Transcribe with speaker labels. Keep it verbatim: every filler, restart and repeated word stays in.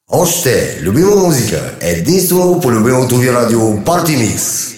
Speaker 1: Още любима музика, единствено по любимото ви радио Party Mix.